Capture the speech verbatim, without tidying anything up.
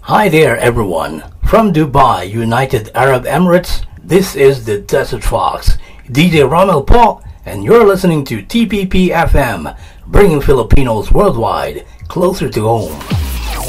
Hi there, everyone. From Dubai, United Arab Emirates, this is the Desert Fox, D J Ramel Paul, and you're listening to T P P F M, bringing Filipinos worldwide closer to home.